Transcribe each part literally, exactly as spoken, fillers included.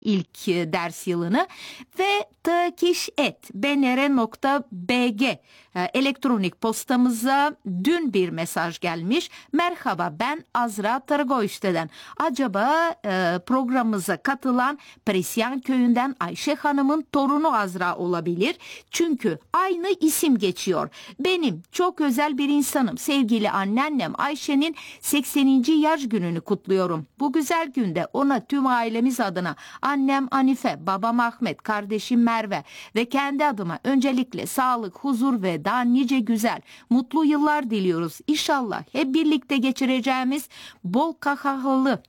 ilk e, ders yılını ve tıkiş et bnr nokta bg e, elektronik postamıza dün bir mesaj gelmiş. Merhaba, ben Azra Tırgoyşte'den. Acaba e, programımıza katılan Presyan köyünden Ayşe Hanım'ın torunu Azra olabilir. Çünkü aynı isim geçiyor. Benim çok özel bir insanım. Sevgili anneannem Ayşe'nin sekseninci yaş gününü kutluyorum. Bu güzel günde ona tüm ailemiz adına annem Anife, babam Ahmet, kardeşim Merve ve kendi adıma öncelikle sağlık, huzur ve daha nice güzel, mutlu yıllar diliyoruz. İnşallah hep birlikte geçireceğimiz bol kahkahalı,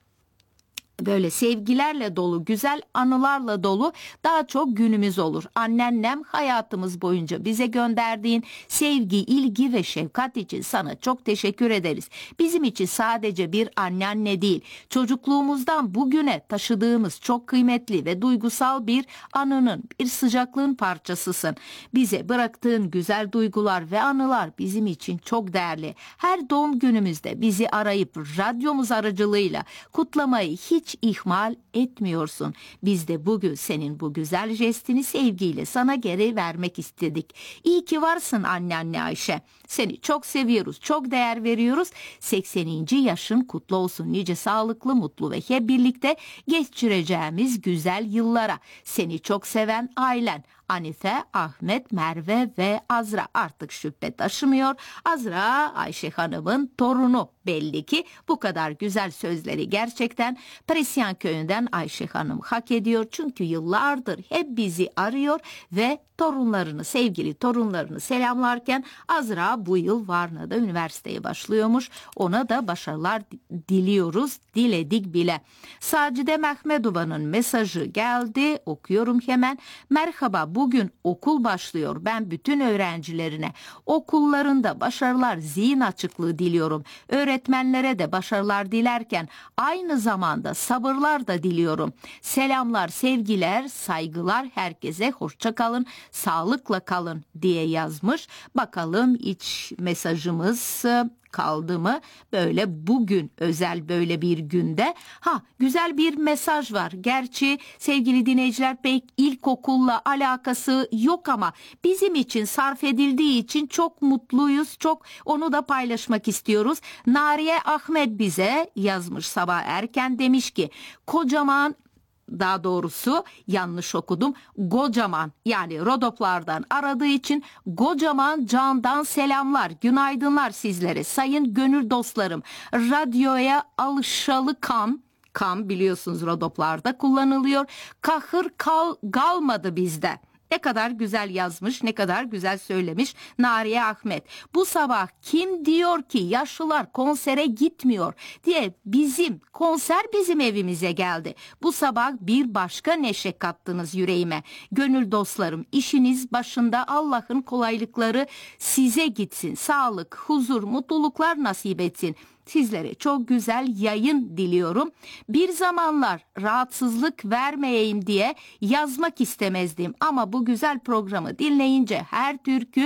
böyle sevgilerle dolu, güzel anılarla dolu daha çok günümüz olur. Anneannem, hayatımız boyunca bize gönderdiğin sevgi, ilgi ve şefkat için sana çok teşekkür ederiz. Bizim için sadece bir anneanne değil, çocukluğumuzdan bugüne taşıdığımız çok kıymetli ve duygusal bir anının, bir sıcaklığın parçasısın. Bize bıraktığın güzel duygular ve anılar bizim için çok değerli. Her doğum günümüzde bizi arayıp radyomuz aracılığıyla kutlamayı hiç hiç ihmal etmiyorsun. Biz de bugün senin bu güzel jestini sevgiyle sana geri vermek istedik. İyi ki varsın anneanne Ayşe. Seni çok seviyoruz, çok değer veriyoruz. sekseninci yaşın kutlu olsun. Nice sağlıklı, mutlu ve hep birlikte geçireceğimiz güzel yıllara. Seni çok seven ailen Anife, Ahmet, Merve ve Azra artık şüphe taşımıyor. Azra Ayşe Hanım'ın torunu belli ki. Bu kadar güzel sözleri gerçekten Presyan köyünden Ayşe Hanım hak ediyor. Çünkü yıllardır hep bizi arıyor ve torunlarını, sevgili torunlarını selamlarken Azra bu yıl Varna'da üniversiteye başlıyormuş. Ona da başarılar diliyoruz, diledik bile. Sacide Mehmedova'nın mesajı geldi, okuyorum hemen. Merhaba, bugün okul başlıyor. Ben bütün öğrencilerine okullarında başarılar, zihin açıklığı diliyorum. Öğretmenlere de başarılar dilerken aynı zamanda sabırlar da diliyorum. Selamlar, sevgiler, saygılar herkese. Hoşça kalın, sağlıkla kalın diye yazmış. Bakalım iç mesajımız kaldı mı? Böyle bugün özel böyle bir günde. Ha, güzel bir mesaj var. Gerçi sevgili dinleyiciler pek ilkokulla alakası yok ama bizim için sarf edildiği için çok mutluyuz. Çok onu da paylaşmak istiyoruz. Nariye Ahmet bize yazmış sabah erken, demiş ki kocaman, daha doğrusu yanlış okudum, kocaman yani Rodoplardan aradığı için kocaman candan selamlar, günaydınlar sizlere sayın gönül dostlarım. Radyoya alışalı kan, kan biliyorsunuz Rodoplarda kullanılıyor, kahır kal, kalmadı bizde. Ne kadar güzel yazmış, ne kadar güzel söylemiş Nariye Ahmet. Bu sabah kim diyor ki yaşlılar konsere gitmiyor diye bizim konser bizim evimize geldi. Bu sabah bir başka neşe kattınız yüreğime. Gönül dostlarım, işiniz başında, Allah'ın kolaylıkları size gitsin. Sağlık, huzur, mutluluklar nasip etsin. Sizlere çok güzel yayın diliyorum. Bir zamanlar rahatsızlık vermeyeyim diye yazmak istemezdim ama bu güzel programı dinleyince her türkü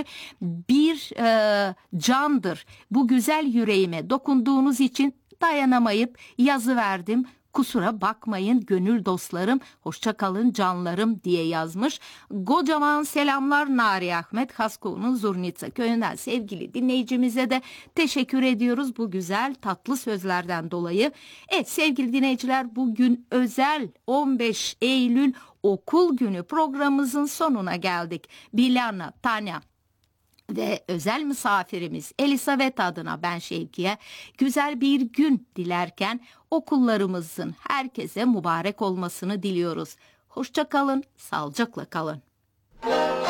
bir e, candır. Bu güzel yüreğime dokunduğunuz için dayanamayıp yazı verdim. Kusura bakmayın gönül dostlarım, hoşça kalın canlarım diye yazmış. Kocaman selamlar Nari Ahmet, Hasko'nun Zurnitsa köyünden sevgili dinleyicimize de teşekkür ediyoruz bu güzel tatlı sözlerden dolayı. Evet sevgili dinleyiciler, bugün özel on beş Eylül okul günü programımızın sonuna geldik. Bilyana, Tanya ve özel misafirimiz Elisabeth adına ben Şevki'ye güzel bir gün dilerken okullarımızın herkese mübarek olmasını diliyoruz. Hoşça kalın, sağlıcakla kalın.